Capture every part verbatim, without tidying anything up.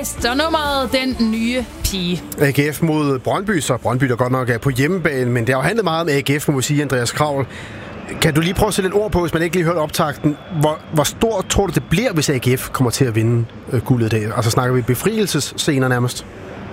Fest og nummeret Den Nye Pige. A G F mod Brøndby, så Brøndby der godt nok er på hjemmebane, men det har jo handlet meget om A G F, må man sige, Andreas Kraul. Kan du lige prøve at sætte lidt ord på, hvis man ikke lige hørte optakten? Hvor, hvor stort tror du, det bliver, hvis A G F kommer til at vinde øh, guldet i dag? Altså snakker vi befrielsesscener nærmest?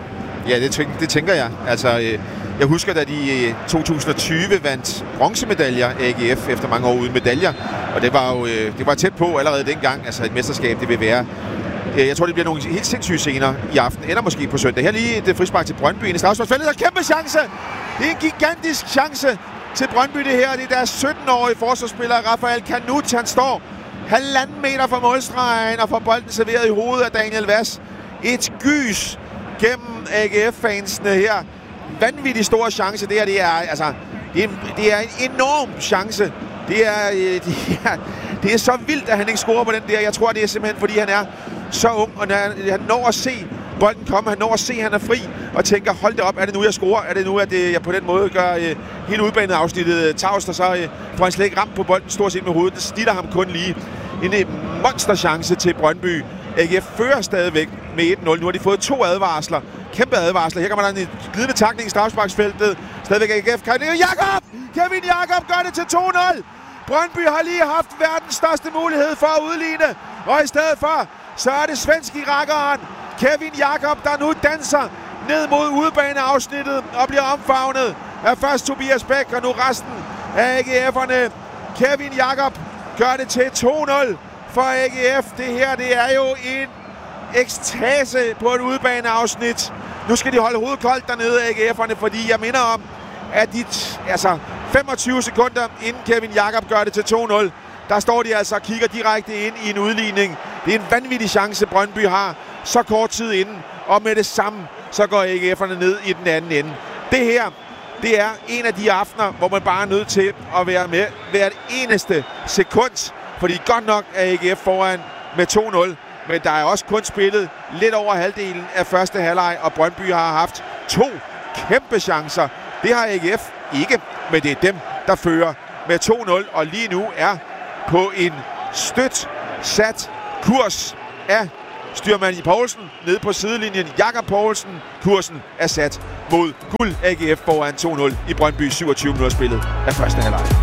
Ja, det, tænker, det tænker jeg. Altså, øh, jeg husker, da de i to tusind og tyve vandt bronzemedaljer A G F efter mange år uden medaljer. Og det var jo øh, det var tæt på allerede dengang, altså et mesterskab, det vil være. Jeg tror, det bliver nogle helt sindssyge scener i aften, eller måske på søndag. Her lige et frispark til Brøndby i straffesparksfeltet. Der er kæmpe chance! Det er en gigantisk chance til Brøndby, det her. Det er deres sytten-årige forsvarsspiller, Rafael Kanut. Han står halvanden meter fra målstregen og får bolden serveret i hovedet af Daniel Vass. Et gys gennem A G F-fansene her. Vanvittig stor chance. Det her, det er, altså, det er, det er en enorm chance. Det er, det er, det er så vildt, at han ikke scorer på den der. Jeg tror, det er simpelthen, fordi han er så ung, og han når at se bolden komme, han når at se, at han er fri, og tænker, hold det op, er det nu, jeg scorer? Er det nu, at det, jeg på den måde gør uh, hele udbanet afsnittet tavst, og så uh, får han slet ikke ramt på bolden stort set med hovedet. Det snitter ham kun lige. En uh, monsterchance til Brøndby. A G F fører stadigvæk med et nul. Nu har de fået to advarsler. Kæmpe advarsler. Her kommer der en glidende takning i straffesparksfeltet. Stadigvæk A G F. Jakob! Kevin Jakob gør det til to nul. Brøndby har lige haft verdens største mulighed for at udligne. Og i stedet for, så er det svensk i rakkeren Kevin Jakob, der nu danser ned mod udebaneafsnittet og bliver omfavnet af først Tobias Bæk og nu resten af A G F'erne. Kevin Jakob gør det til to nul for A G F. Det her, det er jo en ekstase på et udebaneafsnit. Nu skal de holde hovedet koldt dernede, A G F'erne, fordi jeg minder om, at de, altså femogtyve sekunder inden Kevin Jakob gør det til to nul, der står de altså og kigger direkte ind i en udligning. Det er en vanvittig chance, Brøndby har så kort tid inden, og med det samme, så går A G F'erne ned i den anden ende. Det her, det er en af de aftener, hvor man bare er nødt til at være med hvert eneste sekund, fordi godt nok er A G F foran med to nul, men der er også kun spillet lidt over halvdelen af første halvleg, og Brøndby har haft to kæmpe chancer. Det har A G F ikke, men det er dem, der fører med to nul, og lige nu er på en støt sat kurs af styrmand i Poulsen nede på sidelinjen. Jakob Poulsen. Kursen er sat mod guld. A G F foran to nul i Brøndby syvogtyve minutter spillet af første halvleg.